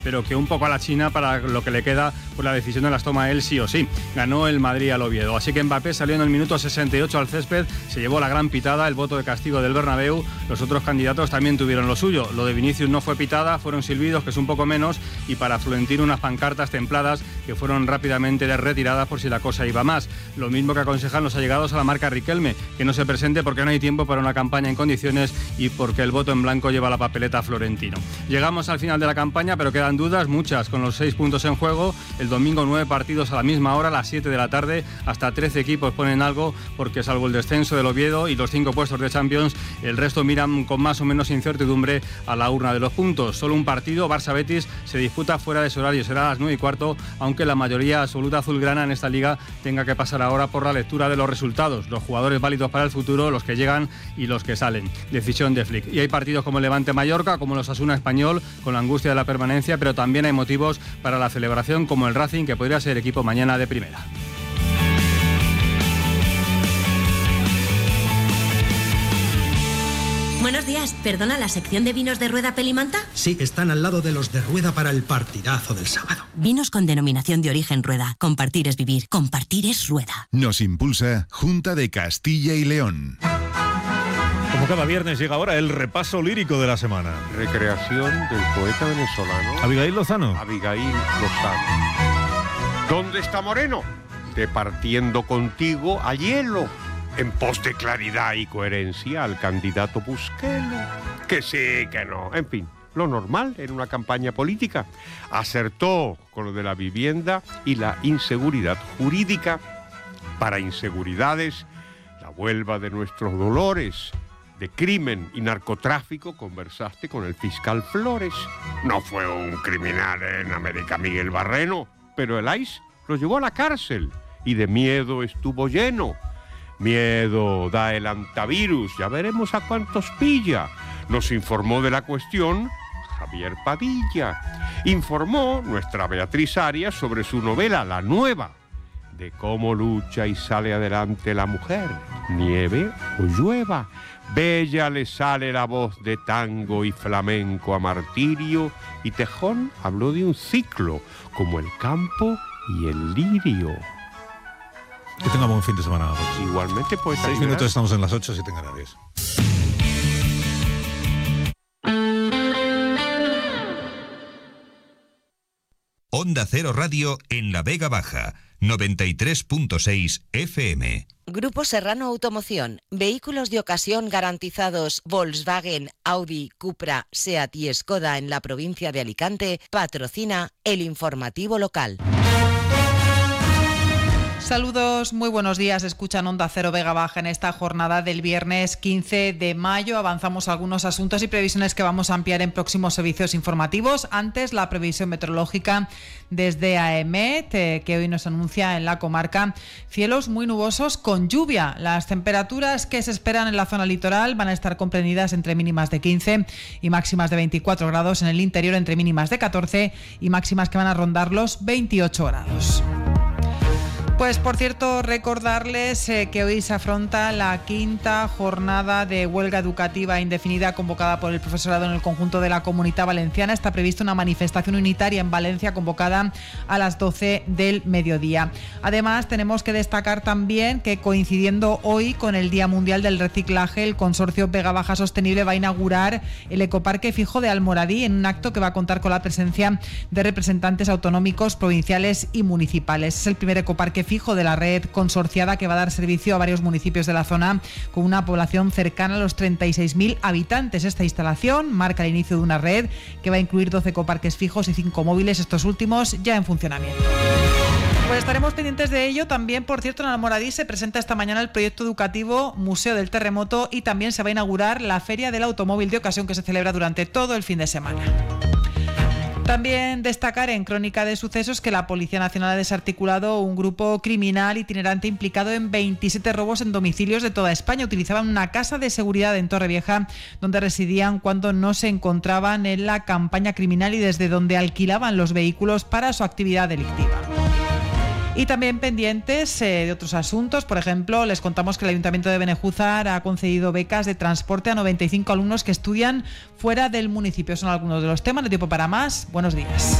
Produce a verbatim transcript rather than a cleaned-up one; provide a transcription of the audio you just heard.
pero que un poco a la China para lo que le queda, pues la decisión de las toma él sí o sí. Ganó el Madrid al Oviedo. Así que Mbappé salió en el minuto sesenta y ocho al césped, se llevó la gran pitada, el voto de castigo del Bernabéu. Los otros candidatos también tuvieron lo suyo. Lo de Vinicius no fue pitada, fueron silbidos, que es un poco menos, y para Florentino unas pancartas templadas que fueron rápidamente retiradas por si la cosa iba más. Lo mismo que aconsejan los allegados a la marca Riquelme, que no se presente porque no hay tiempo para una campaña en condiciones y porque el voto en blanco lleva la papeleta a Florentino. Llegamos al final de la campaña, pero quedan dudas, muchas, con los seis puntos en juego. El domingo nueve partidos a la misma hora, a las siete de la tarde. Hasta trece equipos ponen algo, porque salvo el descenso del Oviedo y los cinco puestos de Champions, el resto miran con más o menos incertidumbre a la urna de los puntos. Solo un partido, Barça-Betis, se disputa fuera de ese horario, será a las nueve y cuarto, aunque la mayoría absoluta azulgrana en esta liga tenga que pasar ahora por la lectura de los resultados, los jugadores válidos para el futuro, los que llegan y los que salen. Decisión de Flick. Y hay partidos como el Levante-Mallorca, como los Osasuna Español, con la angustia de la permanencia, pero también hay motivos para la celebración, como el Racing, que podría ser equipo mañana de primera. Buenos días, perdona, ¿la sección de vinos de Rueda Pelimanta? Sí, están al lado de los de Rueda para el partidazo del sábado. Vinos con denominación de origen Rueda. Compartir es vivir, compartir es Rueda. Nos impulsa Junta de Castilla y León. Como cada viernes llega ahora el repaso lírico de la semana. Recreación del poeta venezolano Abigail Lozano. Abigail Lozano. ¿Dónde está Moreno? Departiendo contigo a hielo. En pos de claridad y coherencia al candidato Busquelo. Que sí, que no. En fin, lo normal en una campaña política. Acertó con lo de la vivienda y la inseguridad jurídica. Para inseguridades, la Huelva de nuestros dolores. De crimen y narcotráfico conversaste con el fiscal Flores. No fue un criminal en América Miguel Barreno, pero el I C E lo llevó a la cárcel y de miedo estuvo lleno. Miedo da el antivirus, ya veremos a cuántos pilla. Nos informó de la cuestión Javier Padilla. Informó nuestra Beatriz Arias sobre su novela La Nueva, de cómo lucha y sale adelante la mujer, nieve o llueva. Bella le sale la voz de tango y flamenco a Martirio, y Tejón habló de un ciclo, como el campo y el lirio. Que tenga buen fin de semana. Pues. Igualmente, pues. Seis minutos, estamos en las ocho, siete en Canarias. Onda Cero Radio en La Vega Baja, noventa y tres punto seis F M. Grupo Serrano Automoción. Vehículos de ocasión garantizados Volkswagen, Audi, Cupra, Seat y Skoda en la provincia de Alicante. Patrocina el informativo local. Saludos, muy buenos días. Escuchan Onda Cero Vega Baja en esta jornada del viernes quince de mayo. Avanzamos algunos asuntos y previsiones que vamos a ampliar en próximos servicios informativos. Antes, la previsión meteorológica desde AEMET, eh, que hoy nos anuncia en la comarca cielos muy nubosos con lluvia. Las temperaturas que se esperan en la zona litoral van a estar comprendidas entre mínimas de quince y máximas de veinticuatro grados. En el interior, entre mínimas de catorce y máximas que van a rondar los veintiocho grados. Pues por cierto, recordarles eh, que hoy se afronta la quinta jornada de huelga educativa indefinida convocada por el profesorado en el conjunto de la Comunidad Valenciana. Está prevista una manifestación unitaria en Valencia convocada a las doce del mediodía. Además, tenemos que destacar también que, coincidiendo hoy con el Día Mundial del Reciclaje, el Consorcio Vega Baja Sostenible va a inaugurar el Ecoparque Fijo de Almoradí en un acto que va a contar con la presencia de representantes autonómicos, provinciales y municipales. Es el primer ecoparque fijo de la red consorciada que va a dar servicio a varios municipios de la zona con una población cercana a los treinta y seis mil habitantes. Esta instalación marca el inicio de una red que va a incluir doce ecoparques fijos y cinco móviles, estos últimos ya en funcionamiento. Pues estaremos pendientes de ello. También, por cierto, en Almoradí se presenta esta mañana el proyecto educativo Museo del Terremoto y también se va a inaugurar la Feria del Automóvil de Ocasión, que se celebra durante todo el fin de semana. También destacar en Crónica de Sucesos que la Policía Nacional ha desarticulado un grupo criminal itinerante implicado en veintisiete robos en domicilios de toda España. Utilizaban una casa de seguridad en Torrevieja donde residían cuando no se encontraban en la campaña criminal y desde donde alquilaban los vehículos para su actividad delictiva. Y también pendientes eh, de otros asuntos. Por ejemplo, les contamos que el Ayuntamiento de Benejúzar ha concedido becas de transporte a noventa y cinco alumnos que estudian fuera del municipio. Son algunos de los temas. No hay tiempo para más. Buenos días.